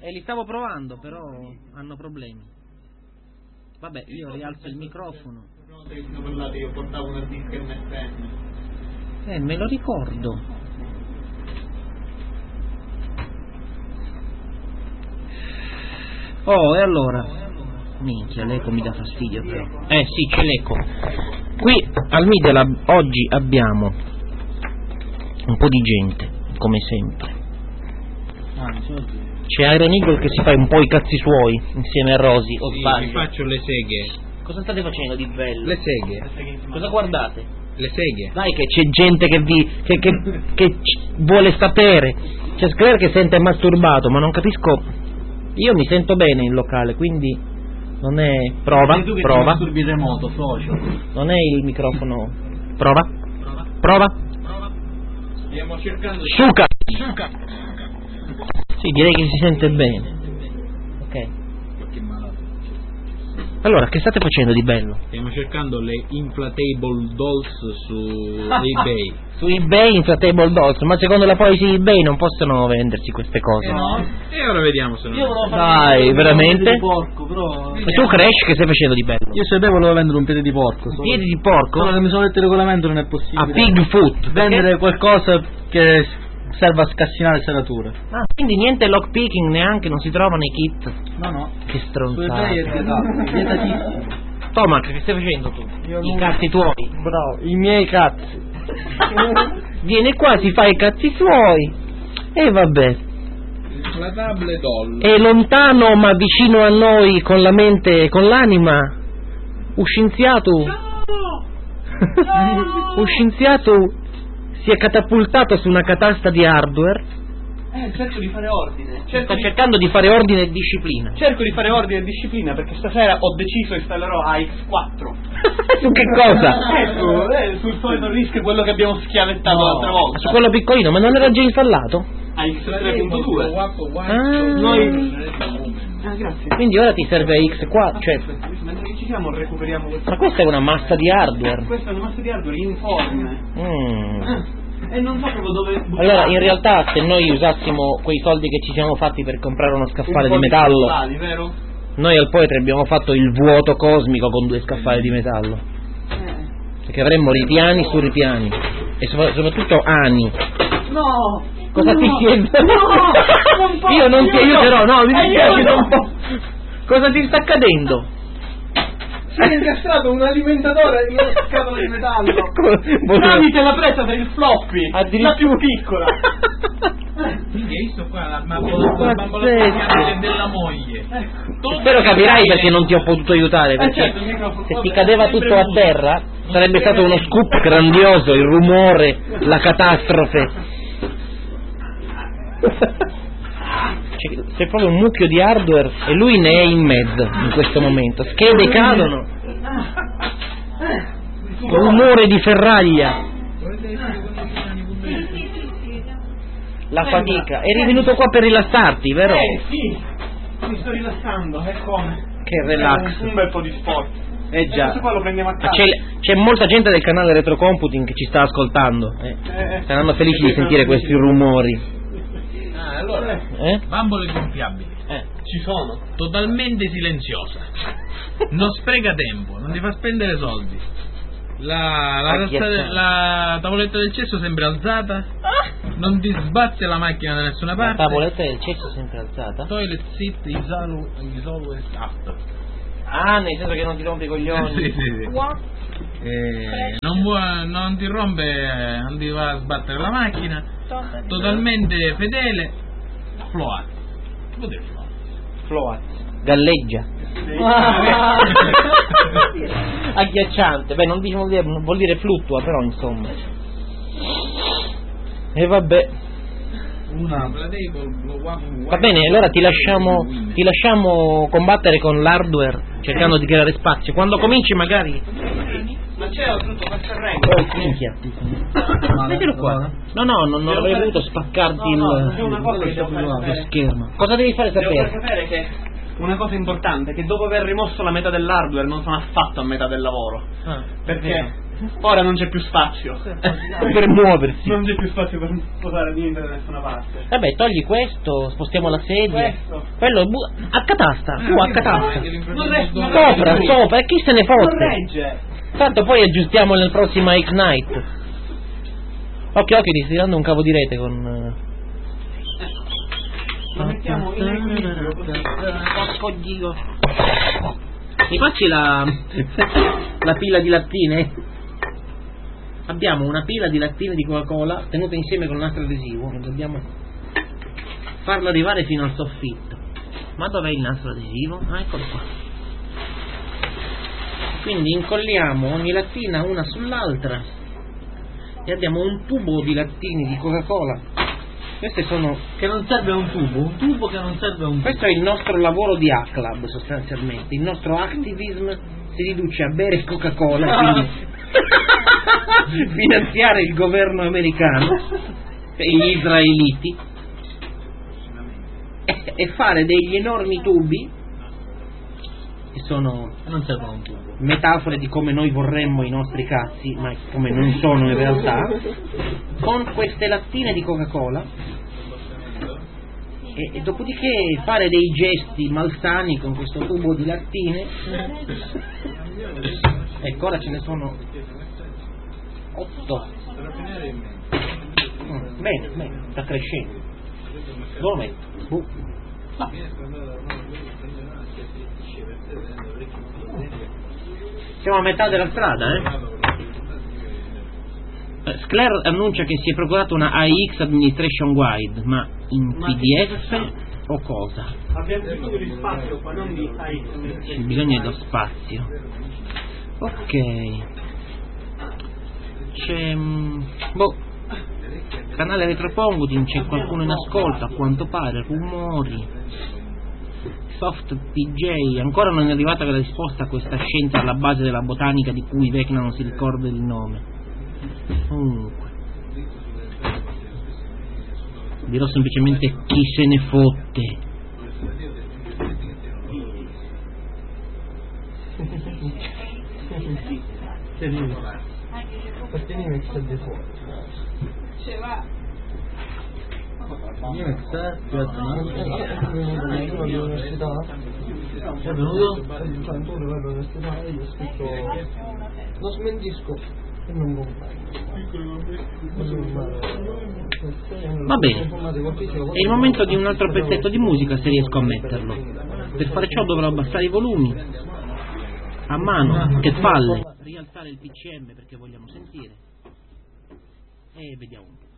li stavo provando, però hanno problemi. Vabbè, io rialzo il microfono. Io portavo una disca MSN. Me lo ricordo. Oh, e allora? Minchia, l'eco mi dà fastidio però. Sì, c'è l'eco. Qui al Media Lab oggi abbiamo un po' di gente, come sempre. C'è Iron Eagle che si fa un po' i cazzi suoi insieme a Rosy, o sbaglio? Mi faccio le seghe. Cosa state facendo di bello? Le seghe. Cosa guardate? Le seghe. Dai che c'è gente che vuole sapere. C'è Scler che sente masturbato, ma non capisco. Io mi sento bene in locale, quindi non è... Prova. Masturbi remoto, socio. Non è il microfono. Prova. Stiamo cercando... Suca. Sì, direi che si sente bene. Ok. Allora, che state facendo di bello? Stiamo cercando le inflatable dolls su eBay. Su eBay inflatable dolls, ma secondo la policy eBay non possono vendersi queste cose. No. E ora vediamo se non... Dai, veramente? Di porco, però... E tu Crash che stai facendo di bello? Io se volevo vendere un piede di porco. Un piede di porco? Solo che mi sono letto il regolamento, non è possibile. A pig foot. Vendere qualcosa che serve a scassinare serrature. Ah, quindi niente lockpicking neanche, non si trovano i kit? No. Che Su stronzata. eBay è vietatissimo. Tomac, che stai facendo tu? I cazzi tuoi. Bravo, i miei cazzi. Viene qua, si fa i cazzi suoi. E vabbè. Inflatable doll. È lontano ma vicino a noi con la mente e con l'anima. Uscinziato. Uscinziato si è catapultato su una catasta di hardware. Cerco di fare ordine. Sta cercando di fare ordine e disciplina. Cerco di fare ordine e disciplina perché stasera ho deciso installerò AX4. Su che cosa? Sul solito rischio, quello che abbiamo schiavettato l'altra volta. Su quello piccolino, ma non era già installato? AX3.2. Noi... grazie. Quindi ora ti serve X4, cioè... Mentre ci siamo recuperiamo questo. Ma questa è una massa di hardware. Questa è una massa di hardware informe. E non so proprio dove... Allora, in realtà, se noi usassimo quei soldi che ci siamo fatti per comprare uno scaffale di metallo, vero? noi al Poetre abbiamo fatto il vuoto cosmico con 2 scaffali di metallo. Perché avremmo ripiani su ripiani. E soprattutto ani. No! Cosa ti chiedo? No! Io non ti aiuterò, no, mi dispiace, non posso. Cosa ti sta accadendo? Si è incastrato un alimentatore in una scatola di metallo tramite la presa per il floppy, la più piccola. Hai visto qua la bambola della moglie? Spero capirai perché non ti ho potuto aiutare, perché se ti cadeva tutto a terra sarebbe stato uno scoop grandioso, il rumore, la catastrofe. C'è proprio un mucchio di hardware e lui ne è in mezzo in questo momento. Schede cadono, rumore di ferraglia, la fatica. Eri venuto qua per rilassarti, vero? Sì, mi sto rilassando, è come? Che relax. Un bel po' di sport. Già. Questo qua lo prendiamo a casa. C'è molta gente del canale Retrocomputing che ci sta ascoltando. Saranno felici di sentire questi rumori. Allora, bambole gonfiabili. Ci sono. Totalmente silenziosa. Non spreca tempo, non ti fa spendere soldi. La tavoletta del cesso sempre alzata. Non ti sbatte la macchina da nessuna parte. La tavoletta del cesso sempre alzata. Toilet seat is always up. Ah, nel senso che non ti rompi i coglioni. Sì. Non ti rompe, non ti va a sbattere la macchina. Totalmente fedele. Float. Float. Galleggia. Agghiacciante. Beh, non vuol dire fluttua, però insomma. E vabbè. Va bene, allora ti lasciamo combattere con l'hardware cercando di creare spazio. Quando cominci magari. Ma c'è tutto questo regno. Minchia. Vedilo qua. No, non avrei voluto spaccarti lo schermo. Cosa devi fare Devo sapere? far sapere che una cosa importante è che dopo aver rimosso la metà dell'hardware non sono affatto a metà del lavoro. Perché Ora non c'è più spazio per muoversi. Non c'è più spazio per posare niente da nessuna parte. Vabbè, togli questo, spostiamo la sedia. Questo. Quello accatasta, tu accatasta. Non Sopra, e chi se ne Non fotte? regge. Tanto poi aggiustiamo nel prossimo X-Night. Occhio, ti stai dando un cavo di rete con... Lo mettiamo in equilibrio così. Porco Dio. Mi facci la pila di lattine? Abbiamo una pila di lattine di Coca-Cola tenuta insieme con un altro adesivo. Dobbiamo farlo arrivare fino al soffitto. Ma dov'è il nastro adesivo? Ah, eccolo qua. Quindi incolliamo ogni lattina una sull'altra e abbiamo un tubo di lattini di Coca-Cola. Queste sono... Che non serve a un tubo che non serve a un tubo. Questo è il nostro lavoro di A-Club sostanzialmente. Il nostro activism si riduce a bere Coca-Cola, quindi finanziare il governo americano e gli israeliti e fare degli enormi tubi che sono Non serve a un tubo. metafore di come noi vorremmo i nostri cazzi, ma come non sono in realtà, con queste lattine di Coca-Cola e dopodiché fare dei gesti malsani con questo tubo di lattine. Ecco, ora ce ne sono 8. Bene, sta crescendo. Dove lo metto? Ah. Siamo a metà della strada, Scler annuncia che si è procurato una AX Administration Wide, ma in PDF o cosa? Abbiamo bisogno di spazio qua, non di AX. C'è bisogno dello spazio. Ok. C'è... canale Retropongutin, c'è qualcuno in ascolto, a quanto pare, rumori. Soft PJ, ancora non è arrivata la risposta a questa scienza alla base della botanica di cui Vecna non si ricorda il nome. Comunque dirò semplicemente chi se ne fotte. È venuto? Lo smentisco e non compare. Va bene, è il momento di un altro pezzetto di musica, se riesco a metterlo. Per fare ciò dovrò abbassare i volumi a mano, che palle, rialzare il PCM perché vogliamo sentire e vediamo un po'.